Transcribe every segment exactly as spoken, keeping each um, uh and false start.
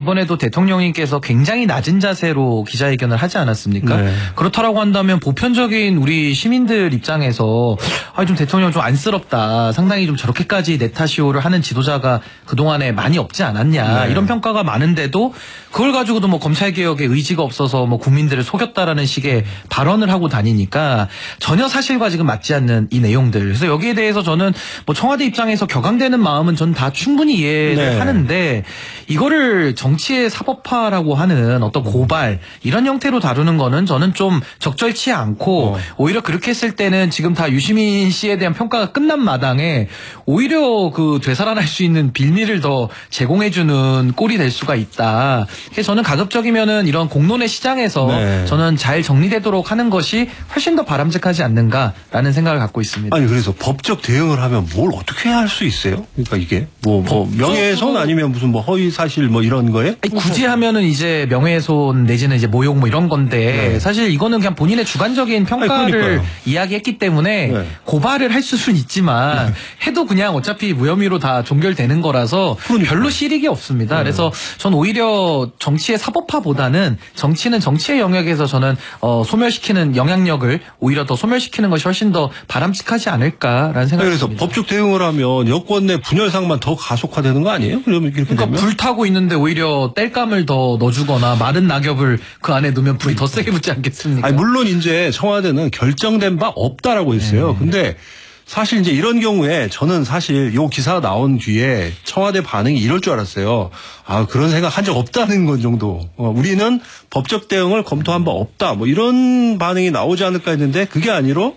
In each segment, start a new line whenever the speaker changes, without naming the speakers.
이번에도 대통령님께서 굉장히 낮은 자세로 기자회견을 하지 않았습니까? 네. 그렇다라고 한다면 보편적인 우리 시민들 입장에서 아, 좀 대통령 좀 안쓰럽다. 상당히 좀 저렇게까지 네타시오를 하는 지도자가 그동안에 많이 없지 않았냐. 네. 이런 평가가 많은데도 그걸 가지고도 뭐 검찰개혁에 의지가 없어서 뭐 국민들을 속였다라는 식의 발언을 하고 다니니까 전혀 사실과 지금 맞지 않는 이 내용들. 그래서 여기에 대해서 저는 뭐 청와대 입장에서 격앙되는 마음은 전 다 충분히 이해를 네. 하는데 이거를 정치의 사법화라고 하는 어떤 고발 이런 형태로 다루는 거는 저는 좀 적절치 않고 어. 오히려 그렇게 했을 때는 지금 다 유시민 씨에 대한 평가가 끝난 마당에 오히려 그 되살아날 수 있는 빌미를 더 제공해주는 꼴이 될 수가 있다. 그래서 저는 가급적이면은 이런 공론의 시장에서 네. 저는 잘 정리되도록 하는 것이 훨씬 더 바람직하지 않는가라는 생각을 갖고 있습니다.
아니 그래서 법적 대응을 하면 뭘 어떻게 할 수 있어요? 그러니까 이게 뭐, 뭐 명예훼손 아니면 무슨 뭐 허위 사실 뭐 이런 거에?
아니, 굳이 하면은 이제 명예훼손 내지는 이제 모욕 뭐 이런 건데 네. 사실 이거는 그냥 본인의 주관적인 평가를 아니, 이야기했기 때문에 네. 고발을 할 수는 있지만 네. 해도 그냥 어차피 무혐의로 다 종결되는 거라서 그러니까요. 별로 실익이 없습니다. 네. 그래서 전 오히려 정치의 사법화보다는 정치는 정치의 영역에서 저는 어, 소멸시키는 영향력을 오히려 더 소멸시키는 것이 훨씬 더 바람직하지 않을까라는 생각이
그래서
듭니다.
법적 대응을 하면 여권 내 분열상만 더 가속화되는 거 아니에요? 그러면 이렇게
그러니까
되면?
불 타고 있는데 오히려 땔감을 더 넣어주거나 마른 낙엽을 그 안에 넣으면 불이 더 세게 붙지 않겠습니까?
아니, 물론 이제 청와대는 결정된 바 없다라고 했어요. 네. 근데 사실 이제 이런 경우에 저는 사실 요 기사가 나온 뒤에 청와대 반응이 이럴 줄 알았어요. 아, 그런 생각 한 적 없다는 건 정도. 어, 우리는 법적 대응을 검토한 바 없다. 뭐 이런 반응이 나오지 않을까 했는데 그게 아니라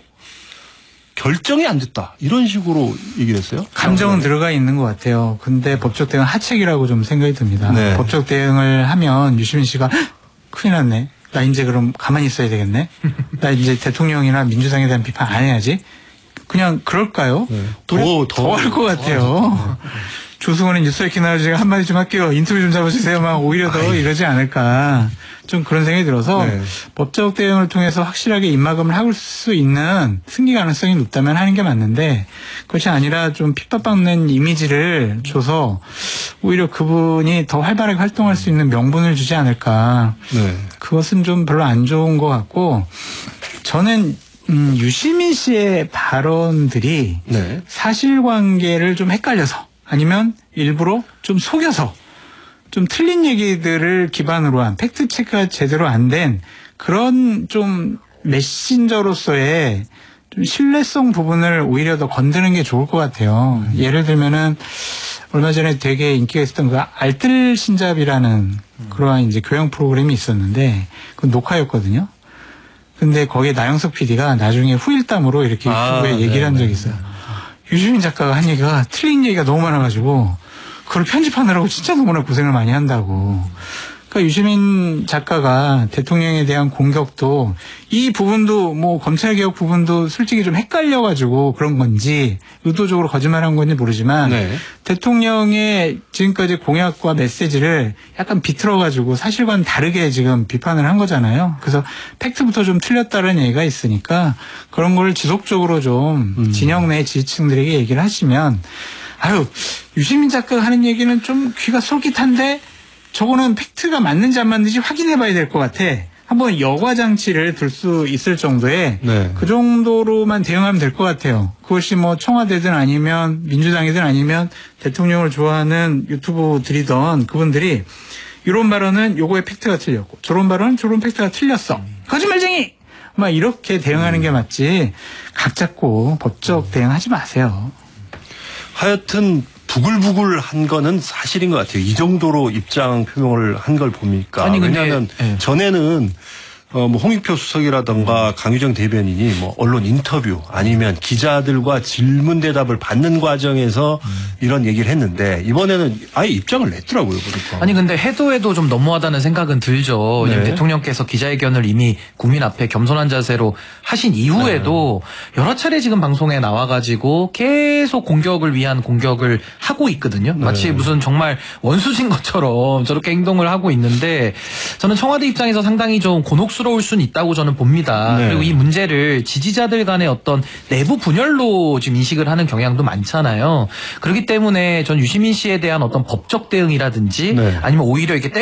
결정이 안 됐다. 이런 식으로 얘기를 했어요.
감정은 네. 들어가 있는 것 같아요. 근데 법적 대응 하책이라고 좀 생각이 듭니다. 네. 법적 대응을 하면 유시민 씨가 큰일 났네. 나 이제 그럼 가만히 있어야 되겠네. 나 이제 대통령이나 민주당에 대한 비판 안 해야지. 그냥 그럴까요?
네. 더,
더 할 것 같아요. 조승원의 뉴스웨이키 나와서 제가 한마디 좀 할게요. 인터뷰 좀 잡아주세요. 막 오히려 더 아이. 이러지 않을까. 좀 그런 생각이 들어서 네. 법적 대응을 통해서 확실하게 입막음을 할 수 있는 승리 가능성이 높다면 하는 게 맞는데 그것이 아니라 좀 핍박받는 이미지를 줘서 오히려 그분이 더 활발하게 활동할 수 있는 명분을 주지 않을까. 네. 그것은 좀 별로 안 좋은 것 같고 저는 음, 유시민 씨의 발언들이 네. 사실관계를 좀 헷갈려서 아니면 일부러 좀 속여서 좀 틀린 얘기들을 기반으로 한 팩트체크가 제대로 안 된 그런 좀 메신저로서의 좀 신뢰성 부분을 오히려 더 건드는 게 좋을 것 같아요. 음. 예를 들면은 얼마 전에 되게 인기가 있었던 그 알뜰 신잡이라는 음. 그러한 이제 교양 프로그램이 있었는데 그건 녹화였거든요. 근데 거기에 나영석 피디가 나중에 후일담으로 이렇게 유튜브에 아, 얘기를 네, 한 적이 있어요. 네. 유시민 작가가 한 얘기가 틀린 얘기가 너무 많아가지고 그걸 편집하느라고 진짜 너무나 고생을 많이 한다고. 그러니까 유시민 작가가 대통령에 대한 공격도 이 부분도 뭐 검찰개혁 부분도 솔직히 좀 헷갈려가지고 그런 건지 의도적으로 거짓말한 건지 모르지만 네. 대통령의 지금까지 공약과 메시지를 약간 비틀어가지고 사실과는 다르게 지금 비판을 한 거잖아요. 그래서 팩트부터 좀 틀렸다는 얘기가 있으니까 그런 걸 지속적으로 좀 음. 진영 내 지지층들에게 얘기를 하시면 아유 유시민 작가가 하는 얘기는 좀 귀가 솔깃한데 저거는 팩트가 맞는지 안 맞는지 확인해 봐야 될 것 같아. 한번 여과 장치를 둘 수 있을 정도의 네. 그 정도로만 대응하면 될 것 같아요. 그것이 뭐 청와대든 아니면 민주당이든 아니면 대통령을 좋아하는 유튜브들이던 그분들이 이런 발언은 요거의 팩트가 틀렸고 저런 발언은 저런 팩트가 틀렸어. 거짓말쟁이! 막 이렇게 대응하는 게 맞지 각 잡고 법적 대응하지 마세요.
하여튼 부글부글한 거는 사실인 것 같아요. 이 정도로 입장 표명을 한 걸 보니까. 아니, 왜냐하면 네. 전에는 어, 뭐 홍익표 수석이라든가 음. 강유정 대변인이 뭐 언론 인터뷰 아니면 기자들과 질문 대답을 받는 과정에서 음. 이런 얘기를 했는데 이번에는 아예 입장을 냈더라고요. 그러니까.
아니 근데 해도 해도 좀 너무하다는 생각은 들죠. 네. 대통령께서 기자회견을 이미 국민 앞에 겸손한 자세로 하신 이후에도 네. 여러 차례 지금 방송에 나와가지고 계속 공격을 위한 공격을 하고 있거든요. 네. 마치 무슨 정말 원수진 것처럼 저렇게 행동을 하고 있는데 저는 청와대 입장에서 상당히 좀 곤혹스러운 스러울 수는 있다고 저는 봅니다. 네. 그리고 이 문제를 지지자들 간의 어떤 내부 분열로 지금 인식을 하는 경향도 많잖아요. 그렇기 때문에 전 유시민 씨에 대한 어떤 법적 대응이라든지 네. 아니면 오히려 이렇게